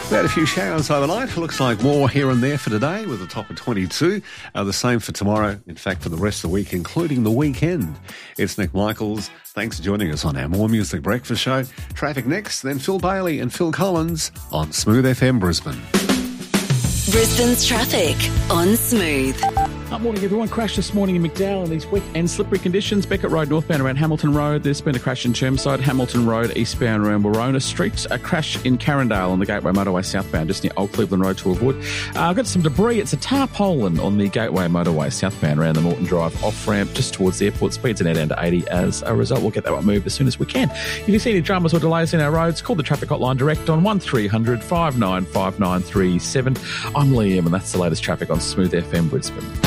We had a few showers overnight. Looks like more here and there for today with a top of 22. The same for tomorrow, in fact, for the rest of the week, including the weekend. It's Nick Michaels. Thanks for joining us on our More Music Breakfast show. Traffic next, then Phil Bailey and Phil Collins on Smooth FM Brisbane. Brisbane's traffic on Smooth. Good morning, everyone. Crash this morning in McDowell in these wet and slippery conditions. Beckett Road northbound around Hamilton Road. There's been a crash in Chermside. Hamilton Road eastbound around Warona Street. A crash in Carindale on the Gateway Motorway southbound, just near Old Cleveland Road to avoid. I've got some debris. It's a tarpaulin on the Gateway Motorway southbound around the Norton Drive off-ramp just towards the airport. Speeds are now down to 80 as a result. We'll get that one moved as soon as we can. If you see any dramas or delays in our roads, call the traffic hotline direct on 1300 595937. I'm Liam, and that's the latest traffic on Smooth FM Brisbane.